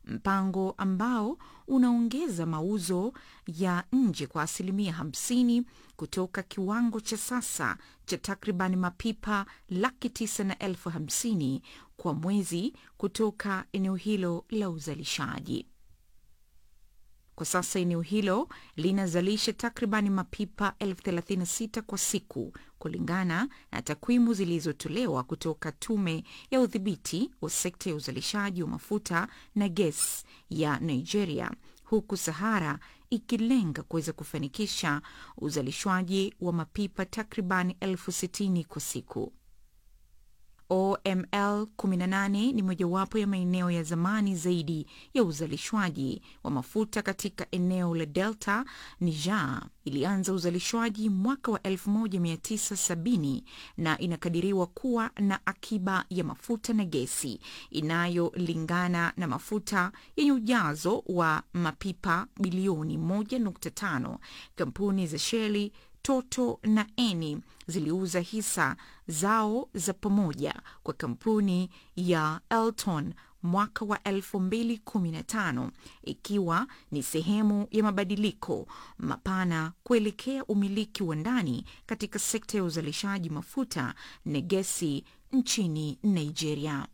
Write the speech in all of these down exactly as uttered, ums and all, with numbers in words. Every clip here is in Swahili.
mpango ambao unaongeza mauzo ya nje kwa asilimia hamsini kutoka kiwango cha sasa cha takriban mapipa laki tisa na elfu hamsini kwa mwezi kutoka eneo hilo la uzalishaji. Kwa sasa eneo hilo linazalisha takribani mapipa elfu thelathini na sita kwa siku, kulingana na takwimu zilizotolewa kutoka Tume ya Udhibiti wa Sekta ya Uzalishaji wa Mafuta na Gesi ya Nigeria, huku Sahara ikilenga kuweza kufanikisha uzalishwaji wa mapipa takribani elfu sitini kwa siku. O M L kumi na nane ni mojawapo ya maeneo ya zamani zaidi ya uzalishwaji wa mafuta katika eneo la Delta Niger. Ilianza uzalishwaji mwaka wa elfu moja mia tisa sabini na inakadiriwa kuwa na akiba ya mafuta na gesi inayolingana na mafuta yenye ujazo wa mapipa bilioni moja nukta tano. Kampuni za Shell, Total na Eni ziliuza hisa zao za pamoja kwa kampuni ya Elton mwaka wa elfu mbili kumi na tano, ikiwa ni sehemu ya mabadiliko mapana kuelekea umiliki wa ndani katika sekta ya uzalishaji mafuta na gesi nchini Nigeria.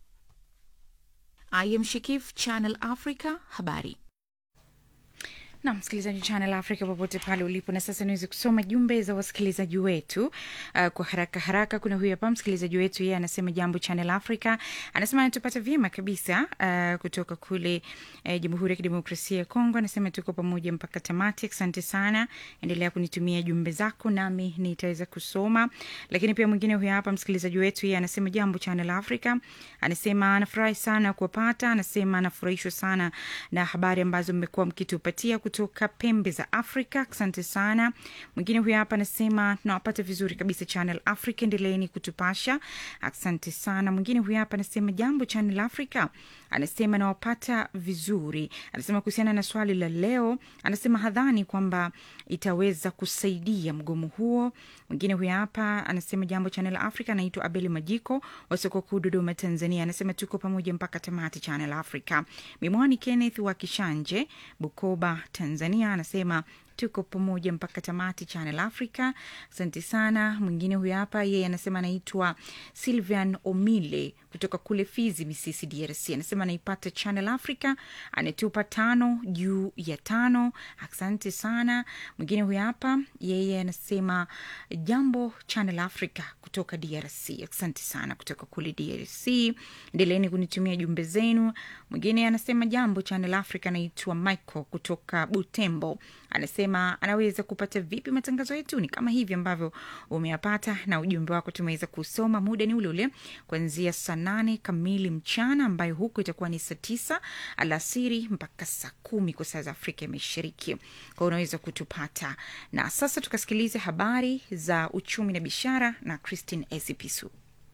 I am Shikif, Channel Africa, habari. Na msikilizaji Channel Africa popote pale ulipo, na sasa niweze kusoma jumbe za wasikilizaji wetu uh, kwa haraka haraka. Kuna huyu hapa msikilizaji wetu, yeye anasema jambo Channel Africa, anasema anatupata vyema kabisa uh, kutoka kule uh, Jamhuri ya Kidemokrasia ya Kongo. Anasema tuko pamoja mpaka tamati. Asante sana, endelea kunitumia jumbe zako nami nitaweza kusoma. Lakini pia mwingine huyu hapa msikilizaji wetu, yeye anasema jambo Channel Africa, anasema anafurahi sana kuwapata, anasema anafurahishwa sana na habari ambazo mmekuwa mkitupatia kutoka pembe za Afrika. Asante sana. Mwingine huyu hapa anasema tunawapata vizuri kabisa Channel Africa, endeleeni kutupasha. Asante sana. Mwingine huyu hapa anasema jambo Channel Africa, anasema nawapata vizuri. Anasema kuhusiana na swali la leo, anasema hadhani kwamba itaweza kusaidia mgomo huo. Mwingine huyu hapa anasema jambo Channel Africa, anaitwa Abeli Majiko wa soko kuu Dodoma, Tanzania. Anasema tuko pamoja mpaka tamati Channel Africa. Mimwani Kenneth wa Kishanje, Bukoba, Tanzania, anasema tuko pamoja mpaka tamati Channel Africa. Asante sana. Mwingine huyu hapa, yeye anasema anaitwa Sylvian Omile kutoka kule Fizi, Misisi, D R C. Anasema anaipata Channel Africa, anatupa tano juu ya tano. Asante sana. Mwingine huyu hapa, yeye anasema jambo Channel Africa kutoka D R C. Asante sana kutoka kule D R C. Endeleeni kunitumia jumbe zenu. Mwingine anasema jambo Channel Africa, anaitwa Michael kutoka Butembo. Anasema anaweza kupata vipi matangazo yetu? Ni kama hivi ambavyo umeyapata, na ujumbe wako tumeweza kusoma. Muda ni ule ule kuanzia saa nane kamili mchana, ambayo huko itakuwa ni saa tisa alasiri mpaka saa kumi kwa saa za Afrika Mashariki. Kwa unaweza kutupata. Na sasa tukasikilize habari za uchumi na biashara na Christine Esipisu.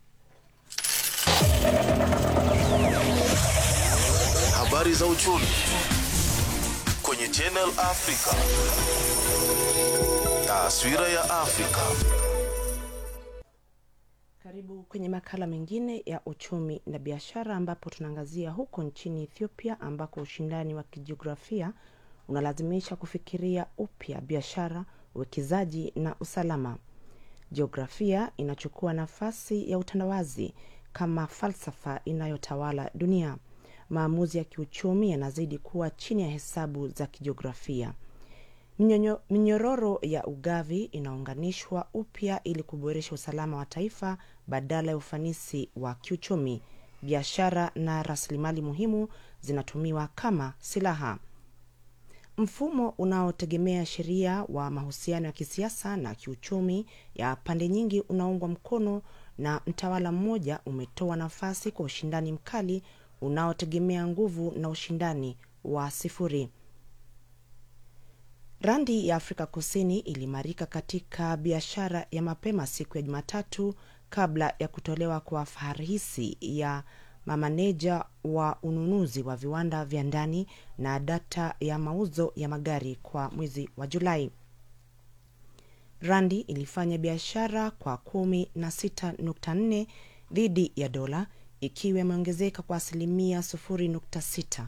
Habari za uchumi kwenye Channel Africa. Taswira ya Afrika. Karibu kwenye makala mengine ya uchumi na biashara, ambapo tunaangazia huko nchini Ethiopia, ambako ushindani wa kijiografia unalazimisha kufikiria upya biashara, uwekezaji na usalama. Jiografia inachukua nafasi ya utandawazi kama falsafa inayotawala dunia. Maamuzi ya kiuchumi yanazidi kuwa chini ya hesabu za kijiografia. Minyonyo, minyororo ya ugavi inaunganishwa upya ili kuboresha usalama wa taifa badala ya ufanisi wa kiuchumi. Biashara na rasilimali muhimu zinatumiwa kama silaha. Mfumo unaotegemea sheria wa mahusiano ya kisiasa na kiuchumi ya pande nyingi unaungwa mkono na mtawala mmoja umetoa nafasi kwa ushindani mkali unaotegemea nguvu na ushindani wa sifuri. Randi ya Afrika Kusini ilimarika katika biashara ya mapema siku ya Jumatatu kabla ya kutolewa kwa faharisi ya mamaneja wa ununuzi wa viwanda vya ndani na data ya mauzo ya magari kwa mwezi wa Julai. Randi ilifanya biashara kwa kumi na sita nukta nne dhidi ya dola, ikiwa imeongezeka kwa asilimia sifuri nukta sita